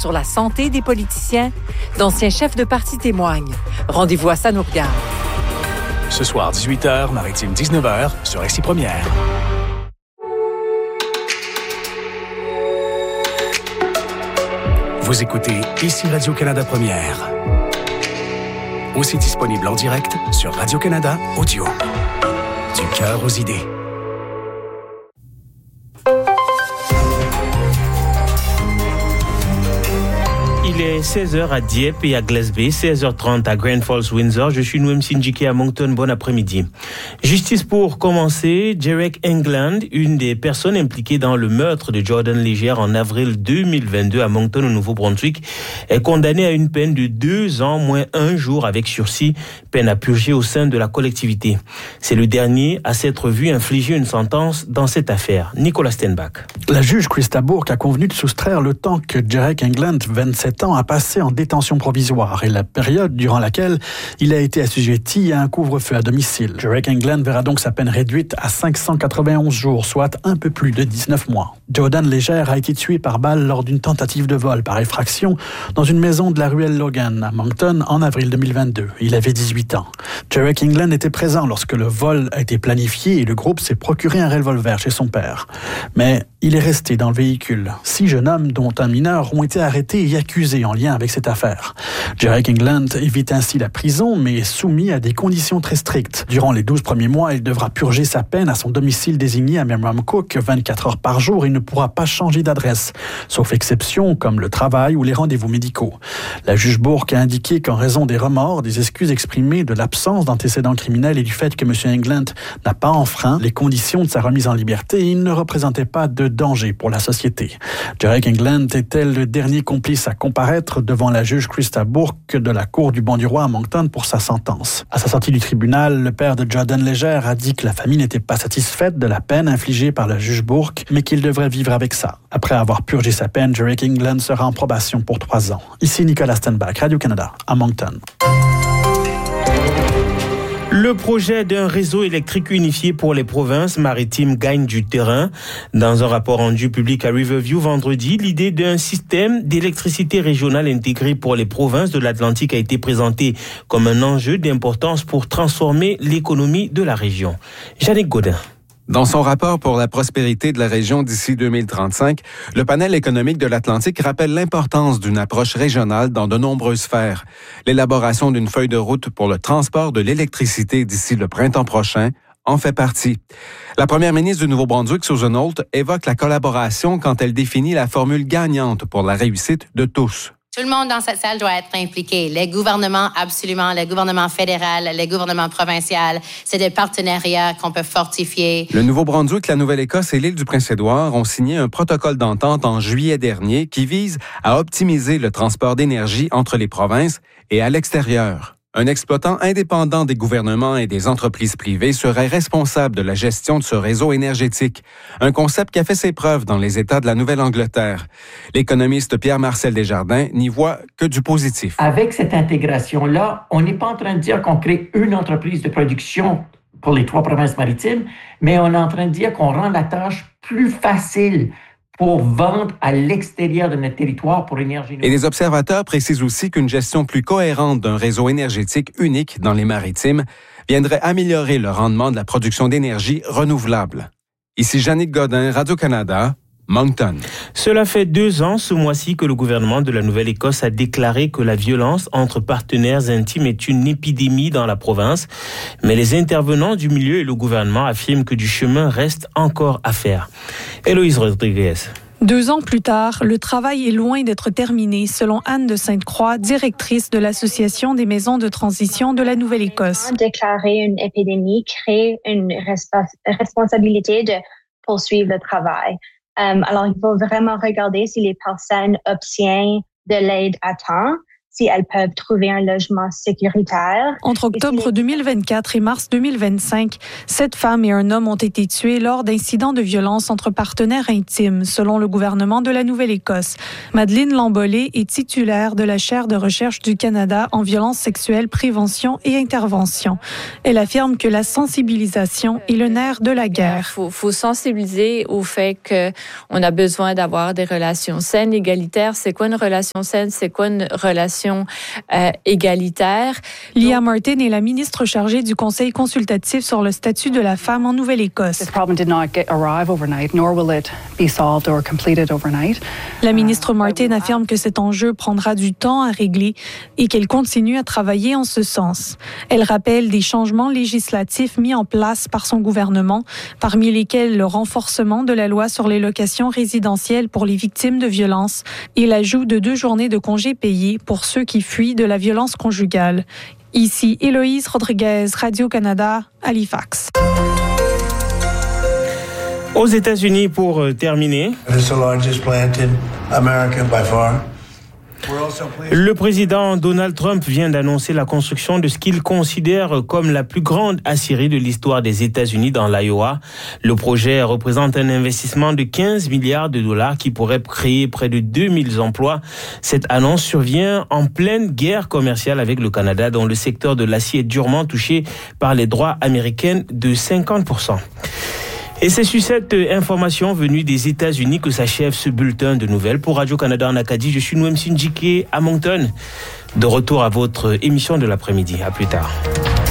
sur la santé des politiciens, d'anciens chefs de parti témoignent. Rendez-vous à Ça nous regarde. Ce soir, 18h, Maritime 19h, sur RCI Première. Vous écoutez ici Radio-Canada Première. Aussi disponible en direct sur Radio-Canada Audio. Du cœur aux idées. Il est 16h à Dieppe et à Glasby, 16h30 à Grand Falls, Windsor. Je suis Noem Sinjike à Moncton. Bon après-midi. Justice pour commencer. Derek England, une des personnes impliquées dans le meurtre de Jordan Legere en avril 2022 à Moncton, au Nouveau-Brunswick, est condamné à une peine de 2 ans moins 1 jour avec sursis, peine à purger au sein de la collectivité. C'est le dernier à s'être vu infliger une sentence dans cette affaire. Nicolas Stenbach. La juge Christa Bourque a convenu de soustraire le temps que Derek England, 27 ans, a passé en détention provisoire et la période durant laquelle il a été assujetti à un couvre-feu à domicile. Derek England verra donc sa peine réduite à 591 jours, soit un peu plus de 19 mois. Jordan Legere a été tué par balle lors d'une tentative de vol par effraction dans une maison de la ruelle Logan à Moncton en avril 2022. Il avait 18 ans. Derek England était présent lorsque le vol a été planifié et le groupe s'est procuré un revolver chez son père. Mais il est resté dans le véhicule. 6 jeunes hommes, dont un mineur, ont été arrêtés et accusés en lien avec cette affaire. Derek England évite ainsi la prison, mais est soumis à des conditions très strictes. Durant les 12 premiers mois, il devra purger sa peine à son domicile désigné à Memramcook 24 heures par jour et ne pourra pas changer d'adresse, sauf exceptions comme le travail ou les rendez-vous médicaux. La juge Bourque a indiqué qu'en raison des remords, des excuses exprimées, de l'absence d'antécédents criminels et du fait que M. England n'a pas enfreint les conditions de sa remise en liberté, il ne représentait pas de danger pour la société. Derek England était le dernier complice à comparaître devant la juge Christa Bourque de la Cour du Banc du Roi à Moncton pour sa sentence. À sa sortie du tribunal, le père de Jordan Legere a dit que la famille n'était pas satisfaite de la peine infligée par la juge Bourque, mais qu'il devrait vivre avec ça. Après avoir purgé sa peine, Derek England sera en probation pour 3 ans. Ici Nicolas Stenbach, Radio-Canada, à Moncton. Le projet d'un réseau électrique unifié pour les provinces maritimes gagne du terrain. Dans un rapport rendu public à Riverview vendredi, l'idée d'un système d'électricité régionale intégré pour les provinces de l'Atlantique a été présentée comme un enjeu d'importance pour transformer l'économie de la région. Jannick Gaudin. Dans son rapport pour la prospérité de la région d'ici 2035, le panel économique de l'Atlantique rappelle l'importance d'une approche régionale dans de nombreuses sphères. L'élaboration d'une feuille de route pour le transport de l'électricité d'ici le printemps prochain en fait partie. La première ministre du Nouveau-Brunswick, Susan Holt, évoque la collaboration quand elle définit la formule gagnante pour la réussite de tous. Tout le monde dans cette salle doit être impliqué. Les gouvernements, absolument. Le gouvernement fédéral, les gouvernements provinciaux. C'est des partenariats qu'on peut fortifier. Le Nouveau-Brunswick, la Nouvelle-Écosse et l'île du Prince-Édouard ont signé un protocole d'entente en juillet dernier qui vise à optimiser le transport d'énergie entre les provinces et à l'extérieur. Un exploitant indépendant des gouvernements et des entreprises privées serait responsable de la gestion de ce réseau énergétique, un concept qui a fait ses preuves dans les États de la Nouvelle-Angleterre. L'économiste Pierre-Marcel Desjardins n'y voit que du positif. Avec cette intégration-là, on n'est pas en train de dire qu'on crée une entreprise de production pour les 3 provinces maritimes, mais on est en train de dire qu'on rend la tâche plus facile pour vendre à l'extérieur de notre territoire pour l'énergie. Et les observateurs précisent aussi qu'une gestion plus cohérente d'un réseau énergétique unique dans les maritimes viendrait améliorer le rendement de la production d'énergie renouvelable. Ici Jannick Gaudin, Radio-Canada, Moncton. Cela fait 2 ans ce mois-ci que le gouvernement de la Nouvelle-Écosse a déclaré que la violence entre partenaires intimes est une épidémie dans la province. Mais les intervenants du milieu et le gouvernement affirment que du chemin reste encore à faire. Héloïse Rodriguez. 2 ans plus tard, le travail est loin d'être terminé, selon Anne de Sainte-Croix, directrice de l'Association des maisons de transition de la Nouvelle-Écosse. Déclarer une épidémie crée une responsabilité de poursuivre le travail. Alors, il faut vraiment regarder si les personnes obtiennent de l'aide à temps. si elles peuvent trouver un logement sécuritaire. Entre octobre 2024 et mars 2025, 7 femmes et un homme ont été tués lors d'incidents de violence entre partenaires intimes, selon le gouvernement de la Nouvelle-Écosse. Madeleine Lambolé est titulaire de la chaire de recherche du Canada en violence sexuelle, prévention et intervention. Elle affirme que la sensibilisation est le nerf de la guerre. Il faut sensibiliser au fait qu'on a besoin d'avoir des relations saines, égalitaires. C'est quoi une relation saine? C'est quoi une relation égalitaire? Leah Martin est la ministre chargée du Conseil consultatif sur le statut de la femme en Nouvelle-Écosse. La ministre Martin affirme que cet enjeu prendra du temps à régler et qu'elle continue à travailler en ce sens. Elle rappelle des changements législatifs mis en place par son gouvernement, parmi lesquels le renforcement de la loi sur les locations résidentielles pour les victimes de violences et l'ajout de 2 journées de congés payés pour ceux qui fuient de la violence conjugale. Ici Héloïse Rodriguez, Radio-Canada, Halifax. Aux États-Unis, pour terminer, le président Donald Trump vient d'annoncer la construction de ce qu'il considère comme la plus grande aciérie de l'histoire des États-Unis dans l'Iowa. Le projet représente un investissement de 15 milliards de dollars qui pourrait créer près de 2000 emplois. Cette annonce survient en pleine guerre commerciale avec le Canada, dont le secteur de l'acier est durement touché par les droits américains de 50%. Et c'est sur cette information venue des États-Unis que s'achève ce bulletin de nouvelles. Pour Radio-Canada en Acadie, je suis Noem Sindjike à Moncton. De retour à votre émission de l'après-midi. À plus tard.